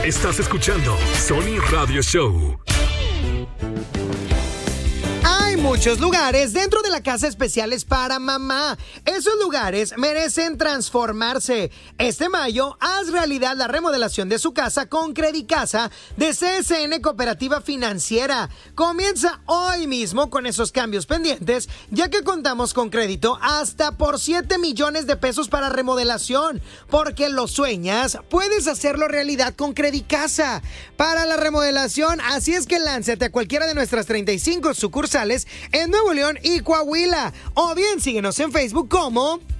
Estás escuchando Sony Radio Show. Hay muchos lugares dentro de la casa especiales para mamá. Esos lugares merecen transformarse. Este mayo, haz realidad la remodelación de su casa con Credicasa de CSN Cooperativa Financiera. Comienza hoy mismo con esos cambios pendientes, ya que contamos con crédito hasta por 7 millones de pesos para remodelación. Porque lo sueñas, puedes hacerlo realidad con Credicasa. Para la remodelación, así es que lánzate a cualquiera de nuestras 35 sucursales en Nuevo León y Coahuila. O bien síguenos en Facebook como